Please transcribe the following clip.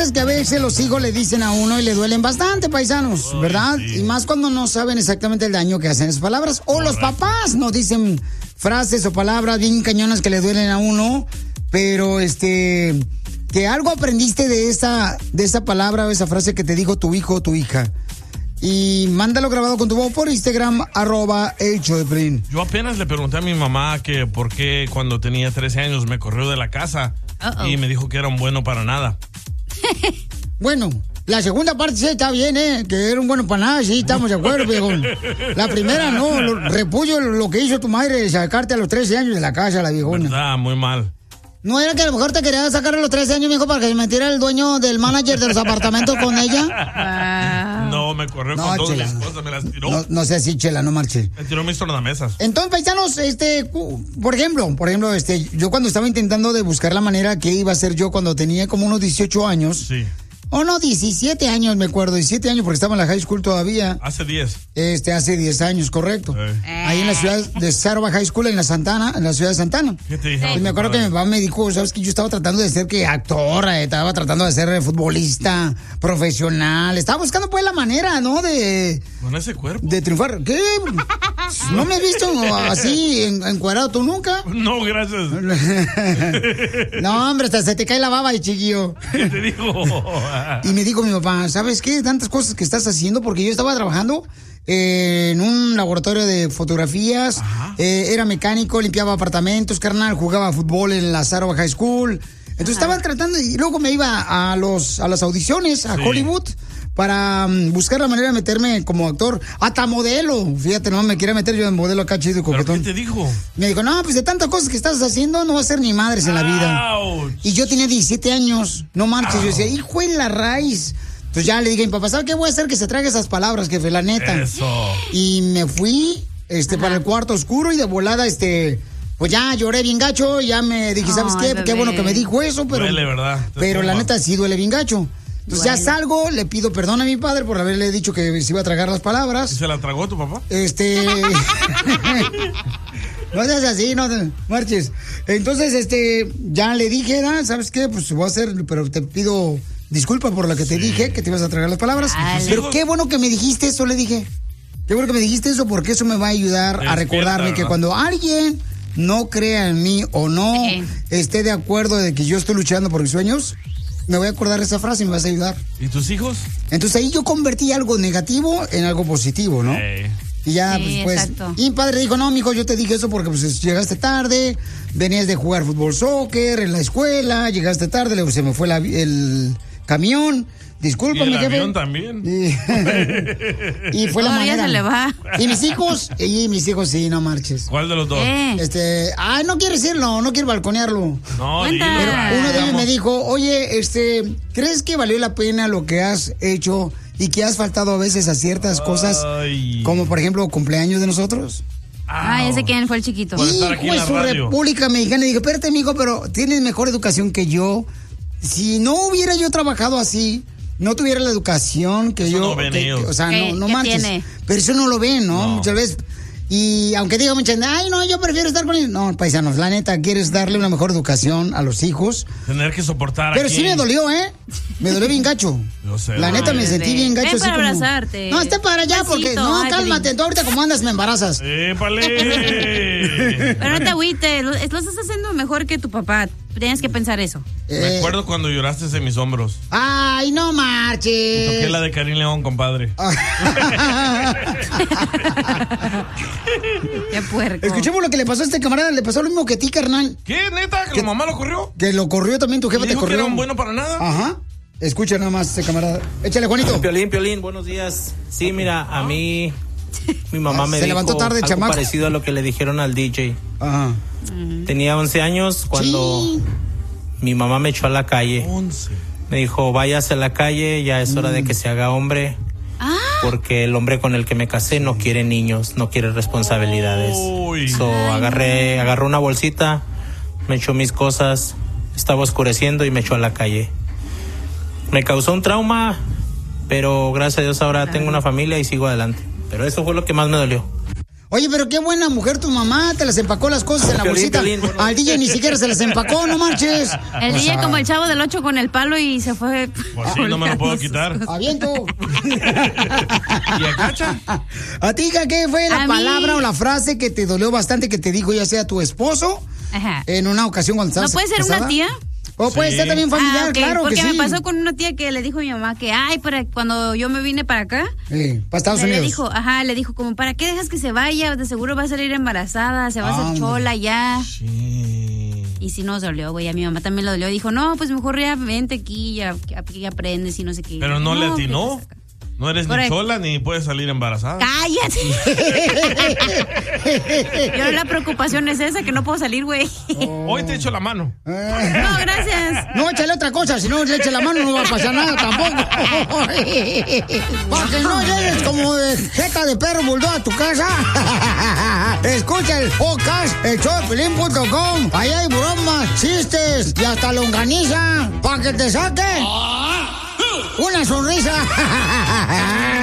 cosas que a veces los hijos le dicen a uno y le duelen bastante, paisanos, ¿verdad? Sí. Y más cuando no saben exactamente el daño que hacen esas palabras. O los papás nos dicen frases o palabras bien cañonas que le duelen a uno, pero que algo aprendiste de esa palabra o esa frase que te dijo tu hijo o tu hija. Y mándalo grabado con tu voz por Instagram, @elshowdepiolín. Yo apenas le pregunté a mi mamá que por qué cuando tenía 13 años me corrió de la casa. Y me dijo que era un bueno para nada. Bueno, la segunda parte sí está bien, que era un bueno para nada, sí, estamos de acuerdo, viejo. La primera no, repullo lo que hizo tu madre de sacarte a los 13 años de la casa, la viejona. Verdad, muy mal. ¿No era que a lo mejor te quería sacar a los 13 años, mijo, para que se metiera el dueño del manager de los apartamentos con ella? No, me corrió con todas mis cosas, me las tiró. No sea así, Chela, no marche. Me tiró mis tornamesas. Entonces, paisanos, por ejemplo, yo cuando estaba intentando de buscar la manera que iba a ser yo cuando tenía como unos 18 años. Sí. Oh, no, 17 años, me acuerdo, 17 años porque estaba en la high school todavía. Hace 10. Hace 10 años, correcto. Ahí en la ciudad de Sarva High School, en la ciudad de Santana. ¿Qué te dijo? Y me acuerdo que mi papá me dijo, ¿sabes qué? Yo estaba tratando de ser actor, estaba tratando de ser futbolista profesional. Estaba buscando pues la manera, ¿no? Con ese cuerpo. De triunfar. ¿Qué? ¿No me has visto así encuadrado tú nunca? No, gracias. No, hombre, hasta se te cae la baba, chiquillo. ¿Qué te dijo? Y me dijo mi papá, ¿sabes qué? Tantas cosas que estás haciendo, porque yo estaba trabajando en un laboratorio de fotografías, era mecánico, limpiaba apartamentos, carnal, jugaba fútbol en la Sarva High School. Entonces estaba tratando, y luego me iba a las audiciones, a Hollywood, para buscar la manera de meterme como actor, hasta modelo. Fíjate, no me quería meter yo en modelo acá chido y coquetón. ¿Pero qué te dijo? Me dijo, no, pues de tantas cosas que estás haciendo no va a ser ni madres en la vida. Ouch. Y yo tenía 17 años, no marches. Yo decía, hijo de la raíz. Entonces ya le dije a mi papá, ¿sabes qué voy a hacer? Que se trague esas palabras, jefe, la neta. Eso. Y me fui para el cuarto oscuro y de volada, pues ya lloré bien gacho. Ya me dije, ¿sabes qué? Bebé. Qué bueno que me dijo eso, pero... Duele, ¿verdad? Pero la neta sí duele bien gacho. Entonces ya salgo, le pido perdón a mi padre por haberle dicho que se iba a tragar las palabras. ¿Y se la tragó tu papá? No seas así, no marches. Entonces, ya le dije, ¿sabes qué? Pues voy a hacer, pero te pido disculpas por lo que te dije, que te ibas a tragar las palabras. Pero qué bueno que me dijiste eso, le dije. Qué bueno que me dijiste eso, porque eso me va a ayudar a recordarme que cuando alguien no crea en mí o no esté de acuerdo de que yo estoy luchando por mis sueños, me voy a acordar de esa frase y me vas a ayudar. ¿Y tus hijos? Entonces ahí yo convertí algo negativo en algo positivo, ¿no? Y ya, pues, y mi padre dijo, no, mijo, yo te dije eso porque pues llegaste tarde, venías de jugar fútbol, soccer en la escuela, llegaste tarde, se me fue el camión. Discúlpame, jefe. Y el avión también. Y fue la manera. Se le va. Y mis hijos, sí, no marches. ¿Cuál de los dos? No quiero decirlo, no quiero balconearlo. No, pero uno de ellos me dijo, oye, ¿crees que valió la pena lo que has hecho y que has faltado a veces a ciertas cosas, como por ejemplo cumpleaños de nosotros? Ese quién fue el chiquito. Hijo de su República Mexicana. Y dije, espérate, mijo, pero tienes mejor educación que yo. Si no hubiera yo trabajado así, no tuviera la educación que eso yo... no ven ellos. O sea, no manches. Tiene? Pero eso no lo ven, ¿no? Muchas veces. Y aunque diga mucha gente, ay, no, yo prefiero estar con ellos. No, paisanos, la neta, quieres darle una mejor educación a los hijos. Tener que soportar Pero sí me dolió, Me dolió bien gacho. Yo sé. La neta, me sentí bien gacho. Ven para abrazarte. No, esté para allá, porque... No, cálmate. Tú ahorita como andas me embarazas. ¡Épale! Pero no te agüites. Lo estás haciendo mejor que tu papá. Tienes que pensar eso. Me acuerdo cuando lloraste en mis hombros. ¡Ay, no marches! Toqué la de Karim León, compadre. ¡Qué puerco! Escuchemos lo que le pasó a este camarada. Le pasó lo mismo que a ti, carnal. ¿Qué, neta? ¿Que la mamá lo corrió? Que lo corrió también, tu jefe te corrió. ¿Que era un bueno para nada? Ajá. Escucha nada más, camarada. Échale, Juanito. Piolín, buenos días. Sí, mira, a mí... Mi mamá me se dijo levantó tarde, algo chamaco, parecido a lo que le dijeron al DJ. Ajá. Tenía 11 años cuando mi mamá me echó a la calle. 11. Me dijo, váyase a la calle, ya es hora de que se haga hombre. Porque el hombre con el que me casé no quiere niños, no quiere responsabilidades. Agarró una bolsita, me echó mis cosas, estaba oscureciendo y me echó a la calle. Me causó un trauma, pero gracias a Dios ahora tengo una familia y sigo adelante. Pero eso fue lo que más me dolió. Oye, pero qué buena mujer tu mamá, te las empacó las cosas en la bolsita. Al DJ ni siquiera se las empacó, no marches. El DJ como el Chavo del 8 con el palo y se fue. Pues sí, no me lo puedo quitar. Aviento. ¿Y a Cacha? ¿A ti, qué fue la palabra o la frase que te dolió bastante que te dijo ya sea tu esposo? Ajá. En una ocasión cuando estabas ¿No puede ser casada? una tía? O puede ser también familiar, okay, claro porque que sí. me pasó con una tía que le dijo a mi mamá que, para cuando yo me vine para acá. Para Estados Unidos. Le dijo como, ¿para qué dejas que se vaya? De seguro va a salir embarazada, se va a hacer chola ya. Sí. Y si nos dolió, güey, a mi mamá también le dolió. Dijo, no, pues mejor ya vente aquí, aquí aprendes y no sé qué. Pero no le atinó. No eres ni chola ni puedes salir embarazada. ¡Cállate! Yo la preocupación es esa, que no puedo salir, güey. Hoy te echo la mano. No, gracias. No, échale otra cosa, si no le eche la mano no va a pasar nada tampoco. Para que no llegues como de jeta de perro bulldog a tu casa. Escucha el podcast, elshowdepiolín.com. Ahí hay bromas, chistes y hasta longaniza para que te saquen una sonrisa.